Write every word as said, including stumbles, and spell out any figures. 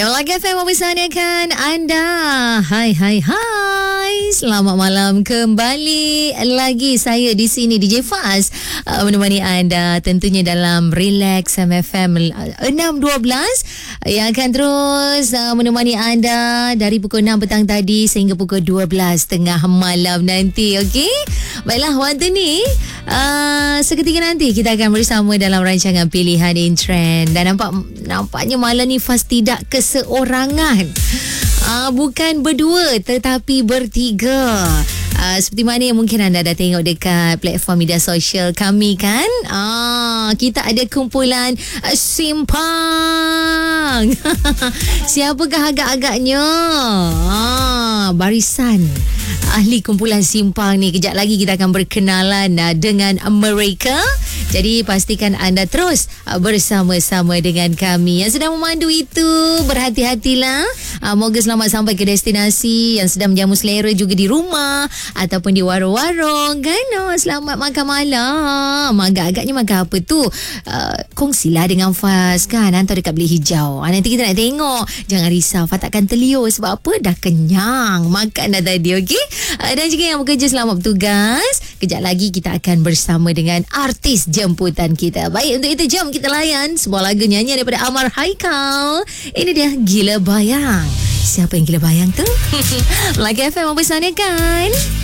Ya, Melaka F M mempersanakan anda. Hai, hai, hai. Selamat malam kembali lagi. Saya di sini, D J Faz, uh, menemani anda tentunya dalam Relax M F M enam dua belas yang akan terus uh, menemani anda dari pukul enam petang tadi sehingga pukul dua belas tengah malam nanti. Okey? Baiklah, waktu ni uh, seketika nanti kita akan bersama dalam rancangan Pilihan in Trend. Dan nampak nampaknya malam ni Faz tidak keseorangan. Uh, bukan berdua tetapi bertiga. Uh, seperti mana yang mungkin anda dah tengok dekat platform media sosial kami kan. uh, Kita ada kumpulan uh, Simpang. Siapakah agak-agaknya? uh, Barisan ahli kumpulan Simpang ni. Kejap lagi kita akan berkenalan uh, dengan mereka. Jadi pastikan anda terus uh, bersama-sama dengan kami. Yang sedang memandu itu, berhati-hatilah. uh, Moga selamat sampai ke destinasi. Yang sedang menjamu selera juga di rumah ataupun di warung-warung kan. Oh, selamat makan malam. Agak-agaknya makan apa tu? uh, Kongsilah dengan Faz kan. Hantar dekat Bilik Hijau. uh, Nanti kita nak tengok. Jangan risau, Faz takkan terliur. Sebab apa? Dah kenyang makan dah tadi. Okey? uh, Dan juga yang bekerja, selamat bertugas. Kejap lagi kita akan bersama dengan artis jemputan kita. Baik, untuk itu jom kita layan sebuah lagu nyanyian daripada Amar Haikal. Ini dia Gila Bayang. Siapa yang gila bayang tu? Melaka F M mempersanakan.